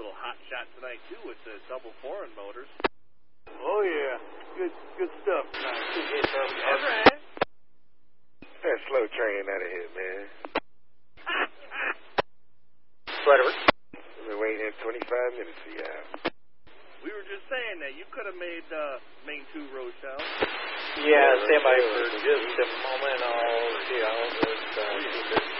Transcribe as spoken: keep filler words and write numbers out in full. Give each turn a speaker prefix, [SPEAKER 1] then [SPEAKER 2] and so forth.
[SPEAKER 1] little hot shot tonight, too, with the double foreign motors.
[SPEAKER 2] Oh, yeah. Good good stuff tonight.
[SPEAKER 1] All right.
[SPEAKER 3] That slow train out of here, man.
[SPEAKER 4] Whatever.
[SPEAKER 3] We've been waiting here twenty-five minutes for y'all.
[SPEAKER 1] We were just saying that you could have made uh, Main two, Rochelle.
[SPEAKER 4] Yeah, stand by for just a moment. I'll see how this uh,